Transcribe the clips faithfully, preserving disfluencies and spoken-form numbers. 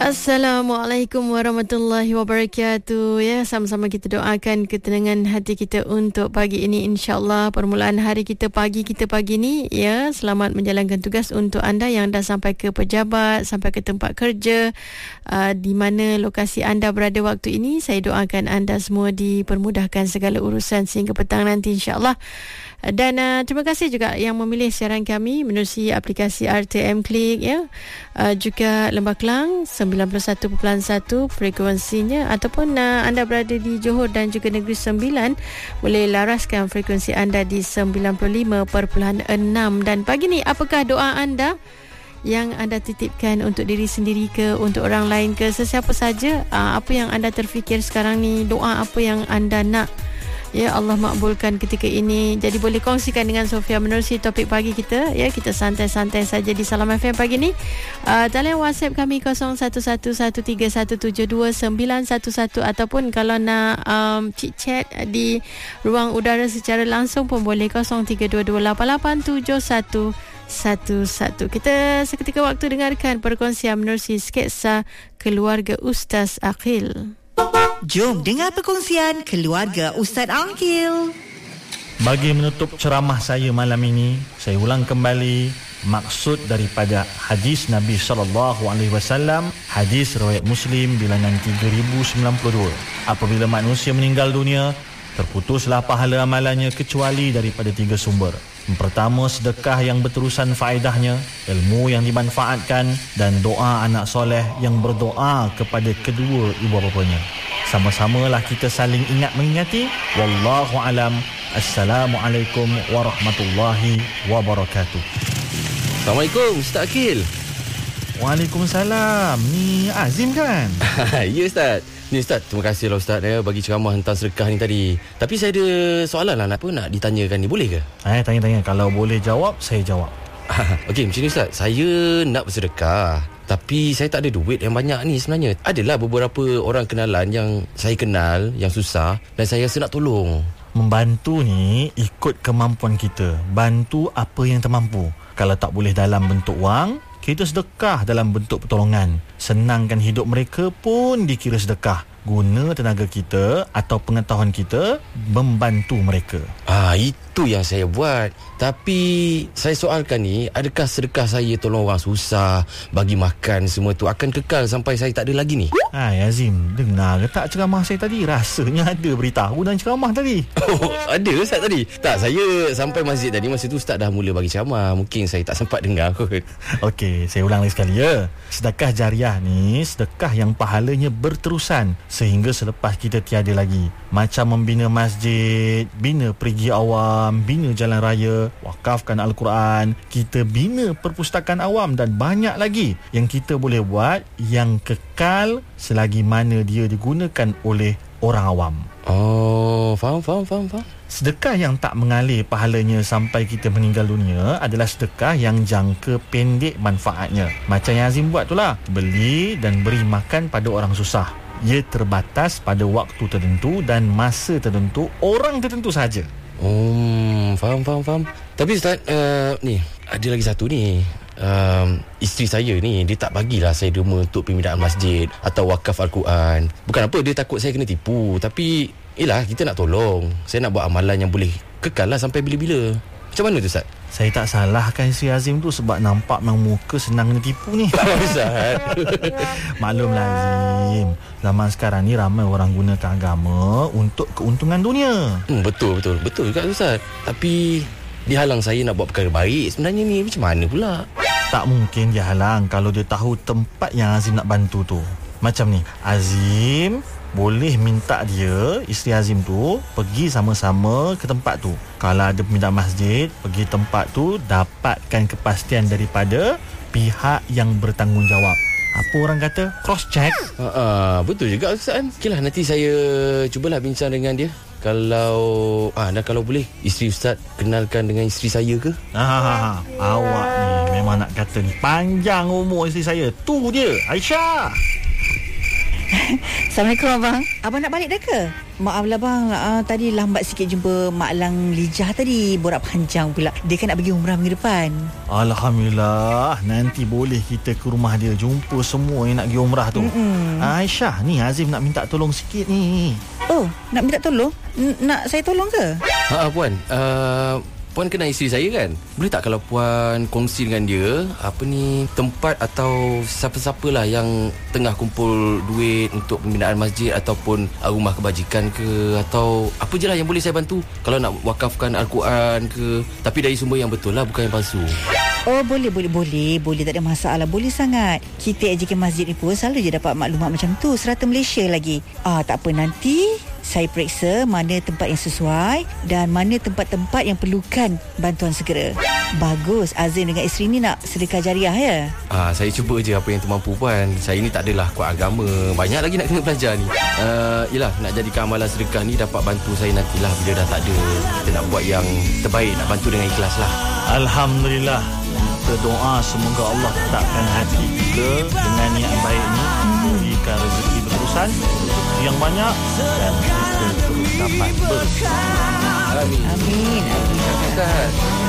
Assalamualaikum warahmatullahi wabarakatuh. Ya, sama-sama kita doakan ketenangan hati kita untuk pagi ini, insya-Allah permulaan hari kita pagi kita pagi ni, ya, selamat menjalankan tugas untuk anda yang dah sampai ke pejabat, sampai ke tempat kerja, uh, di mana lokasi anda berada waktu ini. Saya doakan anda semua dipermudahkan segala urusan sehingga petang nanti, insya-Allah. Dan uh, terima kasih juga yang memilih siaran kami menerusi aplikasi R T M Klik, ya. Uh, juga Lembah Kelang sembilan puluh satu perpuluhan satu frekuensinya, ataupun uh, anda berada di Johor dan juga Negeri Sembilan, boleh laraskan frekuensi anda di sembilan puluh lima perpuluhan enam. Dan pagi ni, apakah doa anda yang anda titipkan untuk diri sendiri ke, untuk orang lain ke, sesiapa saja? Uh, apa yang anda terfikir sekarang ni? Doa apa yang anda nak, ya Allah makbulkan ketika ini? Jadi boleh kongsikan dengan Sofia menerusi topik pagi kita, ya. Kita santai-santai saja di Salam F M pagi ni. Uh, talian WhatsApp kami kosong satu satu satu tiga satu tujuh dua sembilan satu satu, ataupun kalau nak um, chit-chat di ruang udara secara langsung pun boleh kosong tiga dua dua lapan lapan tujuh satu satu satu. Kita seketika waktu dengarkan perkongsian menerusi sketsa keluarga Ustaz Aqil. Jom dengar perkongsian keluarga Ustaz Aqil. Bagi menutup ceramah saya malam ini, saya ulang kembali maksud daripada hadis Nabi sallallahu alaihi wasallam, hadis riwayat Muslim bilangan tiga ribu sembilan puluh dua. Apabila manusia meninggal dunia, terputuslah pahala amalannya kecuali daripada tiga sumber. Yang pertama, sedekah yang berterusan faedahnya, ilmu yang dimanfaatkan, dan doa anak soleh yang berdoa kepada kedua ibu bapanya. Sama-samalah kita saling ingat mengingati. Wallahu alam. Assalamualaikum warahmatullahi wabarakatuh. Assalamualaikum Ustaz Aqil. Waalaikumsalam. Ni Azim kan? Ya Ustaz. Ni Ustaz, terima kasih lah Ustaz, ya, bagi ceramah tentang sedekah ni tadi. Tapi saya ada soalan lah nak, apa, nak ditanyakan ni, boleh ke? Eh, tanya-tanya. Kalau boleh jawab, saya jawab. Okey, macam ni Ustaz. Saya nak bersedekah, tapi saya tak ada duit yang banyak ni sebenarnya. Adalah beberapa orang kenalan yang saya kenal yang susah, dan saya rasa nak tolong. Membantu ni ikut kemampuan kita. Bantu apa yang termampu. Kalau tak boleh dalam bentuk wang, kita sedekah dalam bentuk pertolongan. Senangkan hidup mereka pun dikira sedekah. Guna tenaga kita atau pengetahuan kita membantu mereka. Ah, itu yang saya buat. Tapi saya soalkan ni, adakah sedekah saya tolong orang susah, bagi makan semua tu akan kekal sampai saya tak ada lagi ni? Hai Azim, dengar ke tak ceramah saya tadi? Rasanya ada beritahu dalam ceramah tadi. Oh, ada Ustaz tadi? Tak, saya sampai masjid tadi, masa tu Ustaz dah mula bagi ceramah. Mungkin saya tak sempat dengar kot. Okey, saya ulang lagi sekali, ya. Sedekah jariah ni sedekah yang pahalanya berterusan sehingga selepas kita tiada lagi. Macam membina masjid, bina perigi awam, bina jalan raya, wakafkan Al-Quran, kita bina perpustakaan awam, dan banyak lagi yang kita boleh buat yang kekal selagi mana dia digunakan oleh orang awam. Oh, faham, faham, faham, faham. Sedekah yang tak mengalir pahalanya sampai kita meninggal dunia adalah sedekah yang jangka pendek manfaatnya. Macam yang Azim buat tu lah, beli dan beri makan pada orang susah. Ia terbatas pada waktu tertentu dan masa tertentu, orang tertentu saja. Oh, faham, faham, faham. Tapi Ustaz, uh, ni ada lagi satu ni. Um, isteri saya ni, dia tak bagilah saya derma untuk pembinaan masjid atau wakaf Al-Quran. Bukan apa, dia takut saya kena tipu. Tapi yelah, kita nak tolong. Saya nak buat amalan yang boleh kekal lah sampai bila-bila. Macam mana tu Ustaz? Saya tak salahkan si Azim tu sebab nampak memang muka senang kena tipu ni. Ustaz. Maklumlah Azim, zaman sekarang ni ramai orang gunakan agama untuk keuntungan dunia. hmm, Betul, betul. Betul juga Ustaz. Tapi dihalang saya nak buat perkara baik sebenarnya ni. Macam mana pula? Tak mungkin dia halang kalau dia tahu tempat yang Azim nak bantu tu. Macam ni, Azim boleh minta dia, isteri Azim tu, pergi sama-sama ke tempat tu. Kalau ada pemindahan masjid, pergi tempat tu, dapatkan kepastian daripada pihak yang bertanggungjawab. Apa orang kata? Cross check. Ha, betul juga Ustaz. Okeylah, nanti saya cubalah bincang dengan dia. Kalau ah dan kalau boleh, isteri Ustaz kenalkan dengan isteri saya ke? Ha, ha, ha. Awak ni memang nak kata ni panjang umur isteri saya. Tu dia, Aisyah. Assalamualaikum abang. Abang nak balik dah ke? maaflah bang, uh, tadi lambat sikit jumpa Mak Lang Lijah tadi. Borak panjang pula. Dia kan nak pergi umrah minggu depan. Alhamdulillah, nanti boleh kita ke rumah dia, jumpa semua yang nak pergi umrah tu. Mm-mm. Aisyah, ni Azim nak minta tolong sikit ni. Oh, nak minta tolong? N- nak saya tolong ke? Ha, Puan. Uh, Puan kenal isteri saya kan? Boleh tak kalau Puan kongsi dengan dia apa ni, tempat atau siapa-siapalah yang tengah kumpul duit untuk pembinaan masjid ataupun rumah kebajikan ke, atau apa je lah yang boleh saya bantu. Kalau nak wakafkan Al-Quran ke, tapi dari sumber yang betul lah, bukan yang palsu. Oh, boleh, boleh, boleh. Boleh, tak ada masalah. Boleh sangat. Kita A J K Masjid ni pun selalu je dapat maklumat macam tu. Serata Malaysia lagi. Ah, tak apa, nanti saya periksa mana tempat yang sesuai dan mana tempat-tempat yang perlukan bantuan segera. Bagus. Azim dengan isteri ni nak sedekah jariah ya? Ah, saya cuba je apa yang termampu Puan. Saya ni tak adalah kuat agama. Banyak lagi nak kena belajar ni. Uh, yelah, nak jadikan amalan sedekah ni dapat bantu saya nantilah bila dah tak ada. Kita nak buat yang terbaik, nak bantu dengan ikhlas lah. Alhamdulillah. Kita doa semoga Allah tetapkan hati kita dengan niat baik ni, berikan rezeki berurusan, rezeki yang banyak, dan kita terus dapat berkah. Amin. Amin. Amin.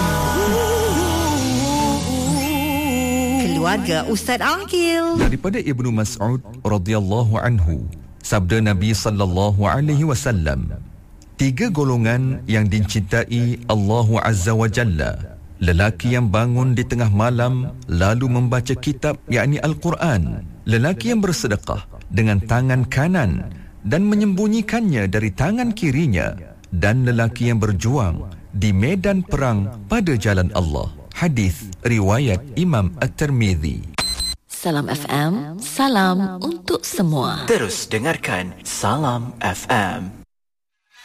Keluarga Ustaz Angkil. Daripada Ibnu Mas'ud radhiyallahu anhu, sabda Nabi sallallahu alaihi wasallam, tiga golongan yang dicintai Allah Azza wa Jalla: lelaki yang bangun di tengah malam lalu membaca kitab yakni Al-Quran, lelaki yang bersedekah dengan tangan kanan dan menyembunyikannya dari tangan kirinya, dan lelaki yang berjuang di medan perang pada jalan Allah. Hadis riwayat Imam At-Tirmizi. Salam F M, salam untuk semua. Terus dengarkan Salam F M.